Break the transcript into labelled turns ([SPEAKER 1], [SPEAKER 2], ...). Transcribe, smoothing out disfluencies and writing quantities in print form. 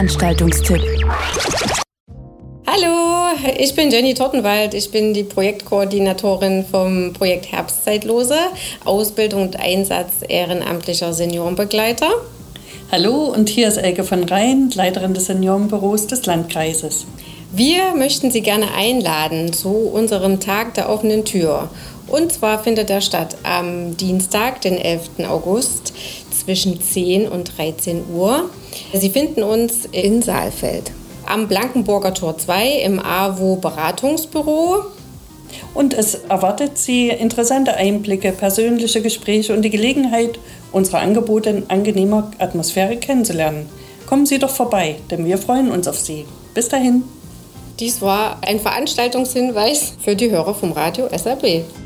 [SPEAKER 1] Veranstaltungstipp.
[SPEAKER 2] Hallo, ich bin Jenny Tortenwald. Ich bin die Projektkoordinatorin vom Projekt Herbstzeitlose, Ausbildung und Einsatz ehrenamtlicher Seniorenbegleiter.
[SPEAKER 3] Hallo, und hier ist Elke von Rhein, Leiterin des Seniorenbüros des Landkreises.
[SPEAKER 2] Wir möchten Sie gerne einladen zu unserem Tag der offenen Tür. Und zwar findet er statt am Dienstag, den 11. August zwischen 10 und 13 Uhr. Sie finden uns in Saalfeld am Blankenburger Tor 2 im AWO Beratungsbüro.
[SPEAKER 3] Und es erwartet Sie interessante Einblicke, persönliche Gespräche und die Gelegenheit, unsere Angebote in angenehmer Atmosphäre kennenzulernen. Kommen Sie doch vorbei, denn wir freuen uns auf Sie. Bis dahin.
[SPEAKER 2] Dies war ein Veranstaltungshinweis für die Hörer vom Radio SRB.